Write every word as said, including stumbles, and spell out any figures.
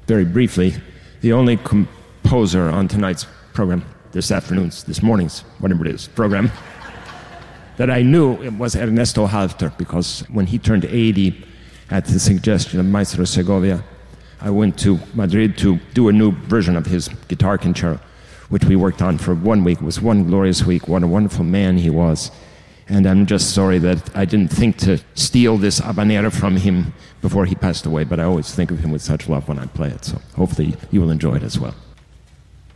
very briefly, the only composer on tonight's program, this afternoon's, this morning's, whatever it is, program, that I knew it was Ernesto Halter, because when he turned eighty, at the suggestion of Maestro Segovia, I went to Madrid to do a new version of his guitar concerto, which we worked on for one week. It was one glorious week. What a wonderful man he was. And I'm just sorry that I didn't think to steal this habanera from him before he passed away, but I always think of him with such love when I play it. So hopefully you will enjoy it as well.